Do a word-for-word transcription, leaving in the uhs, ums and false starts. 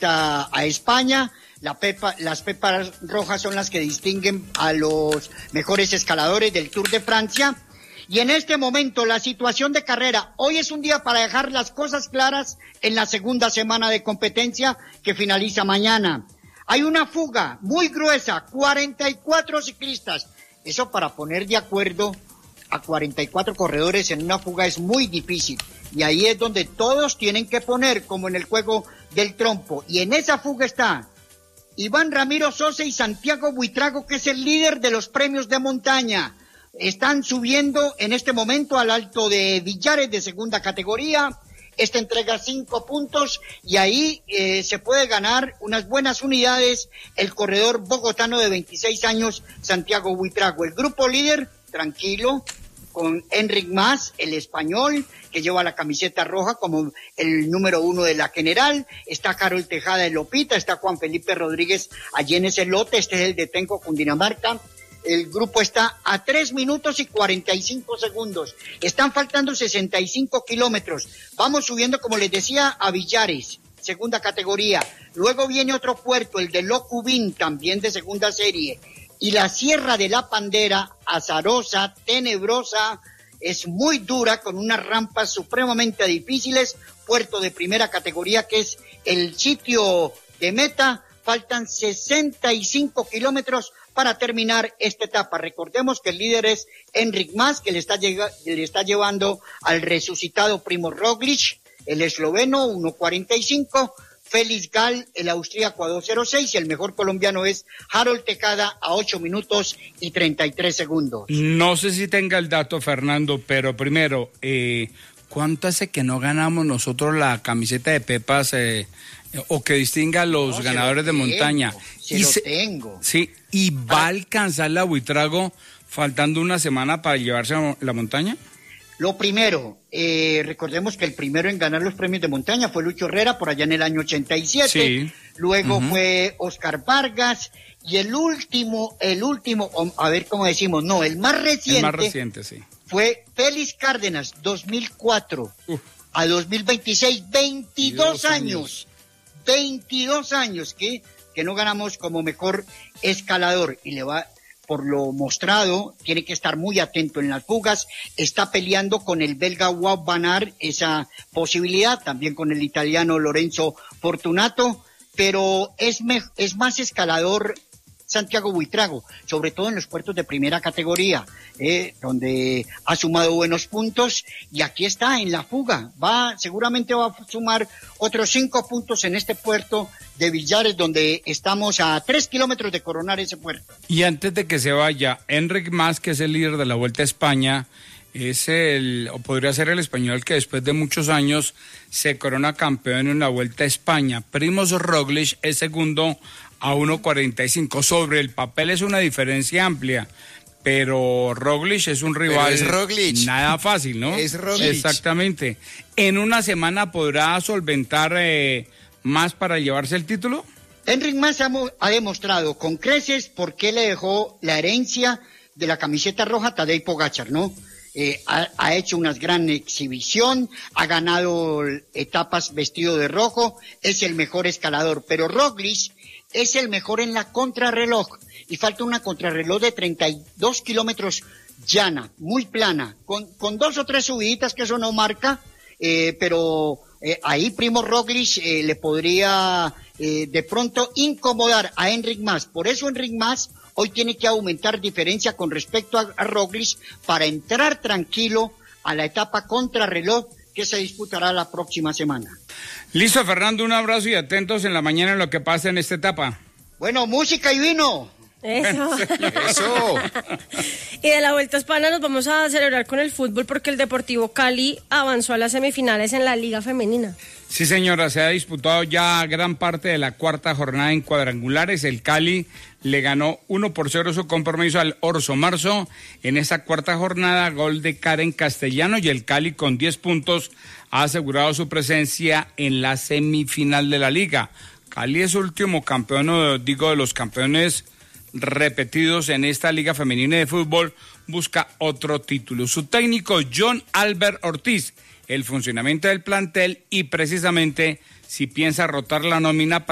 finalista a España. La pepa, las pepas rojas son las que distinguen a los mejores escaladores del Tour de Francia. Y en este momento la situación de carrera, hoy es un día para dejar las cosas claras en la segunda semana de competencia que finaliza mañana. Hay una fuga muy gruesa, cuarenta y cuatro ciclistas. Eso para poner de acuerdo a cuarenta y cuatro corredores en una fuga es muy difícil. Y ahí es donde todos tienen que poner, como en el juego del trompo. Y en esa fuga está Iván Ramiro Sosa y Santiago Buitrago, que es el líder de los premios de montaña. Están subiendo en este momento al Alto de Villares de segunda categoría. Esta entrega cinco puntos y ahí eh, se puede ganar unas buenas unidades el corredor bogotano de veintiséis años, Santiago Buitrago. El grupo líder, tranquilo, con Enric Mas, el español, que lleva la camiseta roja como el número uno de la general. Está Carol Tejada de Lopita, está Juan Felipe Rodríguez allí en ese lote, este es el de Tenco, Cundinamarca. El grupo está a tres minutos y cuarenta y cinco segundos. Están faltando sesenta y cinco kilómetros. Vamos subiendo, como les decía, a Villares, segunda categoría. Luego viene otro puerto, el de Locubín, también de segunda serie. Y la Sierra de la Pandera, azarosa, tenebrosa, es muy dura, con unas rampas supremamente difíciles. Puerto de primera categoría, que es el sitio de meta. Faltan sesenta y cinco kilómetros para terminar esta etapa. Recordemos que el líder es Enric Mas, que le está, llega, le está llevando al resucitado Primo Roglic, el esloveno, uno cuarenta y cinco, Félix Gall, el austríaco, a dos cero seis, y el mejor colombiano es Harold Tejada a ocho minutos y treinta y tres segundos. No sé si tenga el dato, Fernando, pero primero, eh, ¿cuánto hace que no ganamos nosotros la camiseta de Pepas eh, o que distinga a los no, ganadores de tengo, montaña? Se y lo se, tengo. Sí, y va ah. a alcanzar la Buitrago faltando una semana para llevarse a la montaña. Lo primero, eh, recordemos que el primero en ganar los premios de montaña fue Lucho Herrera por allá en el año ochenta y siete. Sí. Luego uh-huh. fue Oscar Vargas. Y el último, el último, a ver cómo decimos, no, el más reciente. El más reciente, sí. Fue Félix Cárdenas, dos mil cuatro Uf. a dos mil veintiséis, veintidós años. veintidós años que, que no ganamos como mejor escalador. Y le va, por lo mostrado, tiene que estar muy atento en las fugas. Está peleando con el belga Wout van Aert esa posibilidad, también con el italiano Lorenzo Fortunato, pero es, me, es más escalador Santiago Buitrago, sobre todo en los puertos de primera categoría, eh, donde ha sumado buenos puntos, y aquí está en la fuga, va, seguramente va a sumar otros cinco puntos en este puerto de Villares, donde estamos a tres kilómetros de coronar ese puerto. Y antes de que se vaya, Enric Mas, que es el líder de la Vuelta a España, es el, o podría ser el español que después de muchos años se corona campeón en la Vuelta a España. Primož Roglic es segundo a uno cuarenta y cinco. Sobre el papel es una diferencia amplia, pero Roglic es un rival es Roglic. Nada fácil, ¿no? Es Roglic. Exactamente. ¿En una semana podrá solventar eh, más para llevarse el título? Enric Mas ha, ha demostrado con creces por qué le dejó la herencia de la camiseta roja a Tadej Pogačar, ¿no? Eh, ha, ha hecho una gran exhibición, ha ganado etapas vestido de rojo, es el mejor escalador, pero Roglic es el mejor en la contrarreloj, y falta una contrarreloj de treinta y dos kilómetros llana, muy plana, con, con dos o tres subiditas que eso no marca, eh, pero eh, ahí Primož Roglic eh, le podría eh, de pronto incomodar a Enric Mas. Por eso Enric Mas hoy tiene que aumentar diferencia con respecto a, a Roglic para entrar tranquilo a la etapa contrarreloj que se disputará la próxima semana. Listo, Fernando, un abrazo y atentos en la mañana en lo que pasa en esta etapa. Bueno, música y vino. Eso. Eso. Y de la Vuelta a España nos vamos a celebrar con el fútbol porque el Deportivo Cali avanzó a las semifinales en la Liga Femenina. Sí, señora, se ha disputado ya gran parte de la cuarta jornada en cuadrangulares. El Cali le ganó uno por cero su compromiso al Orso Marzo en esa cuarta jornada, gol de Karen Castellano, y el Cali con diez puntos ha asegurado su presencia en la semifinal de la liga. Cali es último campeón, digo, de los campeones repetidos en esta liga femenina de fútbol, busca otro título. Su técnico John Albert Ortiz, el funcionamiento del plantel y precisamente si piensa rotar la nómina para